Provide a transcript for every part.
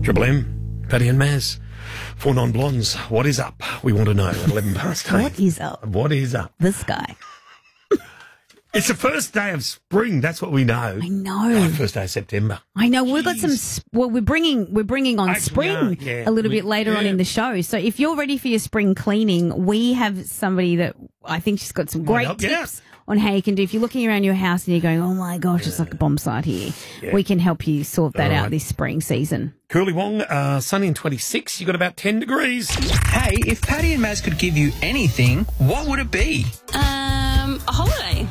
Triple M, Paddy and Maz. 4 non-blondes. What is up? We want to know at 11 past 8. What is up? What is up? The sky. It's the first day of spring. That's what we know. I know. First day of September. I know. We've got some. We're bringing on Actually, spring yeah, a little bit later on in the show. So if you're ready for your spring cleaning, we have somebody that I think she's got some great help, tips on how you can do. If you're looking around your house and you're going, "Oh my gosh, it's like a bomb site here," we can help you sort that out this spring season. Cooley Wong, sunny and 26. You got about 10 degrees. Hey, if Paddy and Maz could give you anything, what would it be? A holiday.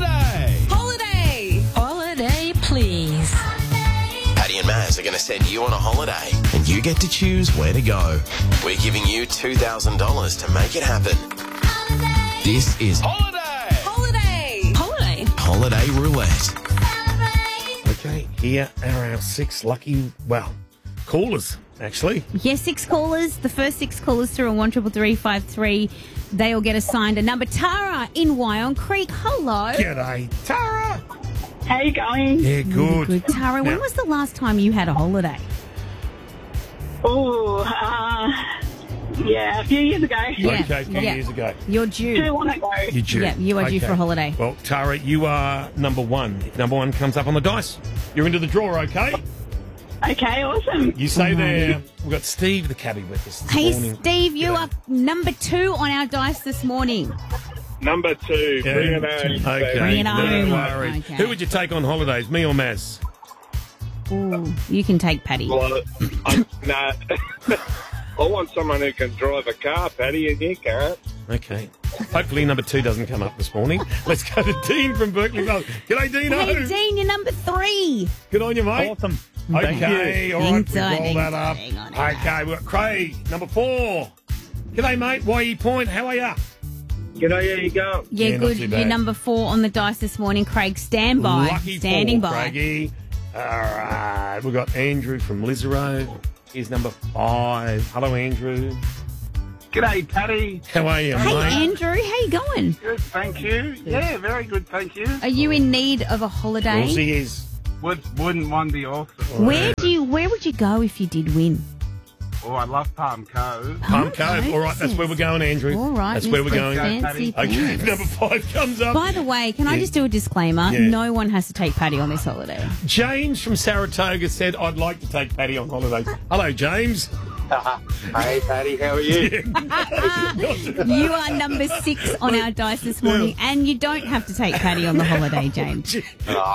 Holiday, please. Paddy and Maz are going to send you on a holiday, and you get to choose where to go. We're giving you $2,000 to make it happen. This is Holiday Roulette. Okay, here are our 6 lucky, callers, actually. Yeah, 6 callers. The first 6 callers through on 133353. They all get assigned a number. Tara in Wyong Creek. Hello. G'day, Tara. How you going? Yeah, good. Good. Tara, when was the last time you had a holiday? Oh, a few years ago. Yeah. Okay, a few years ago. You're due. Too long ago. You're due. Yeah, you are due for a holiday. Well, Tara, you are number 1. If number 1 comes up on the dice, you're into the draw, okay? Okay, awesome. You stay there. We've got Steve, the cabbie, with us this Hey, morning. Steve, you are number 2 on our dice this morning. Number 2, Yeah. bring it home. Okay, Bring it home. no worries. Okay. Who would you take on holidays, me or Maz? Ooh, you can take Paddy. Well, no. I want someone who can drive a car, Paddy, and you can't. Okay. Hopefully number 2 doesn't come up this morning. Let's go to Dean from Berkeley Valley. G'day, Dino. Hey, Dean, you're number 3. Good on you, mate. Awesome. Okay, all right, we Hang roll on, that up. hang on. Okay, we've got Craig, number 4. G'day, mate. YE Point, how are ya? G'day, how you going? Yeah, Yeah, not good. too You're bad. number 4 on the dice this morning. Craig, stand by. Lucky Standing 4, by. Craigie. All right, we've got Andrew from Lisarow. He's number 5. Hello, Andrew. G'day, Paddy. How are you, Hey, mate? Andrew, how you going? Good, thank you. Yeah, very good, thank you. Are you in need of a holiday? Well, he is. Wouldn't one be awesome? Where would you go if you did win? Oh, I love Palm Cove. Palm Cove. All right, that's where we're going, Andrew. All right, That's where we're Mr. going. Fancy Okay, if pants. number 5 comes up. By the way, can I just do a disclaimer? Yeah. No one has to take Paddy on this holiday. James from Saratoga said, I'd like to take Paddy on holidays. Hello, James. Hey, Paddy, how are you? You are number 6 on our dice this morning, and you don't have to take Paddy on the holiday, James. Shame.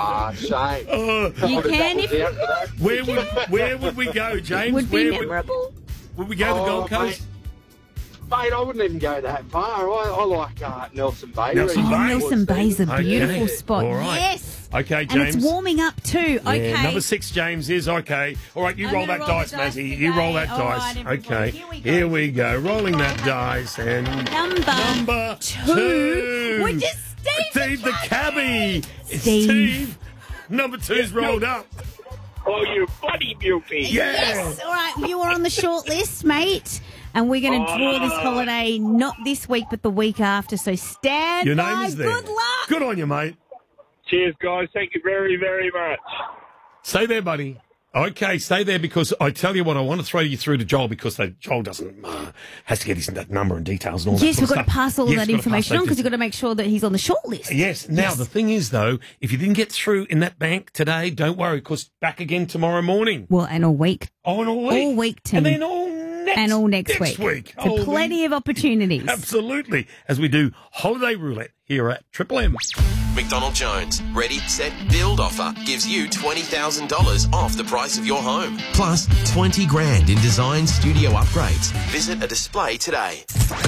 You can if Where would we go, James? would be Where memorable. would we go to the Gold Coast? Mate, I wouldn't even go that far. I like Nelson Bay. Nelson Oh, Bay. Nelson Bay's a Okay. beautiful spot. All right. Yes. Okay, And James. it's warming up too. Yeah, Okay. number 6, James, is okay. All right, you I'm roll gonna that roll dice, the dice Mazzy. You roll that today. All dice. right, everybody, Okay. here we go. Rolling that dice. And Number 2. Which is Steve the cabbie. It's Steve. Steve. Number 2's rolled up. Oh, you bloody beauty. Yes. All right. You are on the short list, mate. And we're going to draw this holiday not this week, but the week after. So stand Your by. name is there. Good luck. Good on you, mate. Cheers, guys. Thank you very, very much. Stay there, buddy. Okay, stay there because I tell you what, I want to throw you through to Joel because Joel doesn't has to get his number and details and all that Yes, sort we've of got to stuff. pass all Yes, that we've got to pass information on that because you've got to make sure that he's on the short list. Yes. Now, the thing is, though, if you didn't get through in that bank today, don't worry because back again tomorrow morning. Well, and all week. Oh, and all week. All week, Tim. And then all next week. So Holy- plenty of opportunities. Absolutely. As we do Holiday Roulette here at Triple M. McDonald Jones Ready, Set, Build offer gives you $20,000 off the price of your home. Plus 20 grand in design studio upgrades. Visit a display today.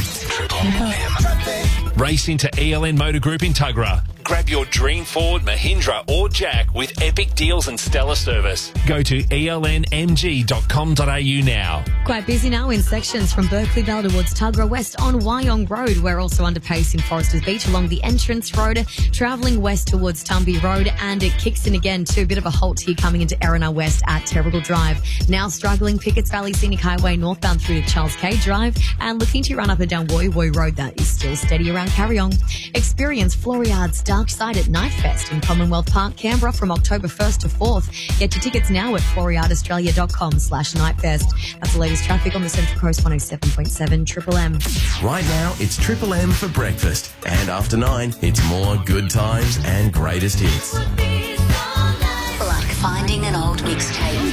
Race into ELN Motor Group in Tuggerah. Grab your dream Ford, Mahindra or Jack with epic deals and stellar service. Go to elnmg.com.au now. Quite busy now in sections from Berkeley Vale towards Tuggerah West on Wyong Road. We're also under pace in Foresters Beach along the entrance road, travelling west towards Tumby Road, and it kicks in again to a bit of a halt here coming into Erina West at Terrigal Drive. Now struggling Pickett's Valley Scenic Highway northbound through to Charles K Drive, and looking to run up and down Woy Woy Road. That is still steady around Carryong. Experience Floriard's Dark Darkside at Nightfest in Commonwealth Park, Canberra from October 1st to 4th. Get your tickets now at ForyArtAustralia.com/Nightfest. That's the latest traffic on the Central Coast 107.7 Triple M. Right now, it's Triple M for breakfast. And after 9, it's more good times and greatest hits. Like finding an old mixtape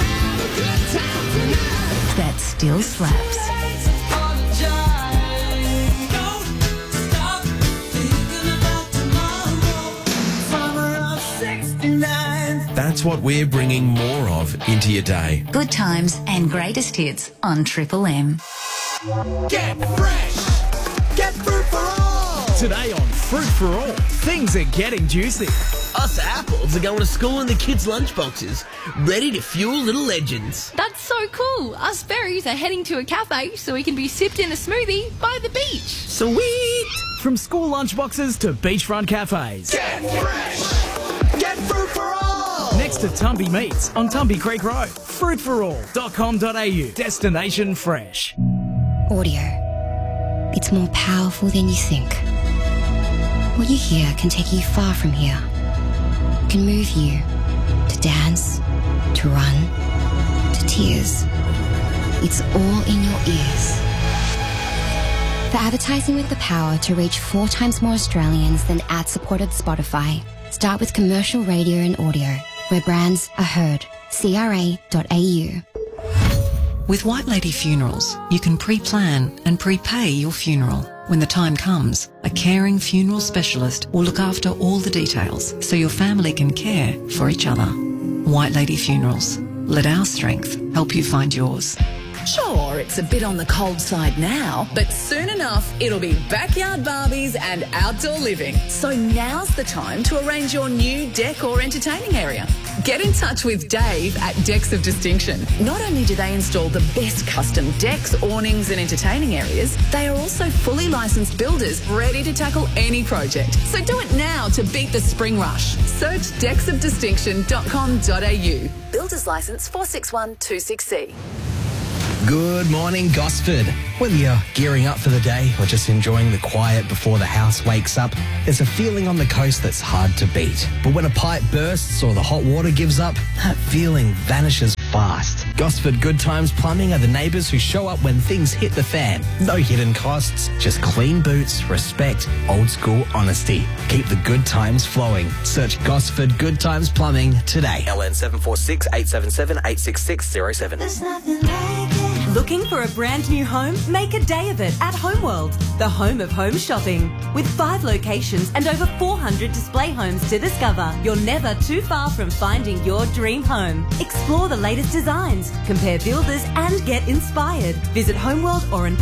that still slaps. That's what we're bringing more of into your day. Good times and greatest hits on Triple M. Get fresh! Get fruit for all! Today on Fruit for All, things are getting juicy. Us apples are going to school in the kids' lunchboxes, ready to fuel little legends. That's so cool. Us berries are heading to a cafe so we can be sipped in a smoothie by the beach. Sweet! From school lunchboxes to beachfront cafes. Get fresh! Get fruit for all! Next to Tumby Meats on Tumby Creek Road. Fruitforall.com.au. Destination fresh. Audio. It's more powerful than you think. What you hear can take you far from here. Can move you to dance, to run, to tears. It's all in your ears. For advertising with the power to reach 4 times more Australians than ad-supported Spotify, start with commercial radio and audio, where brands are heard. CRA.au. With White Lady Funerals, you can pre-plan and prepay your funeral. When the time comes, a caring funeral specialist will look after all the details so your family can care for each other. White Lady Funerals. Let our strength help you find yours. Sure, it's a bit on the cold side now, but soon enough, it'll be backyard Barbies and outdoor living. So now's the time to arrange your new deck or entertaining area. Get in touch with Dave at Decks of Distinction. Not only do they install the best custom decks, awnings and entertaining areas, they are also fully licensed builders ready to tackle any project. So do it now to beat the spring rush. Search decksofdistinction.com.au. Builder's license 46126C. Good morning, Gosford. Whether you're gearing up for the day or just enjoying the quiet before the house wakes up, there's a feeling on the coast that's hard to beat. But when a pipe bursts or the hot water gives up, that feeling vanishes fast. Gosford Good Times Plumbing are the neighbours who show up when things hit the fan. No hidden costs, just clean boots, respect, old school honesty. Keep the good times flowing. Search Gosford Good Times Plumbing today. LN 746 877 86607. There's nothing like it. Looking for a brand new home? Make a day of it at Homeworld, the home of home shopping. With 5 locations and over 400 display homes to discover, you're never too far from finding your dream home. Explore the latest designs, compare builders and get inspired. Visit Homeworld Oran